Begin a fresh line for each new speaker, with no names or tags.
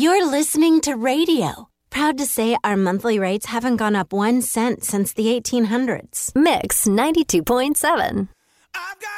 You're listening to radio. Proud to say our monthly rates haven't gone up 1 cent since the 1800s.
Mix 92.7.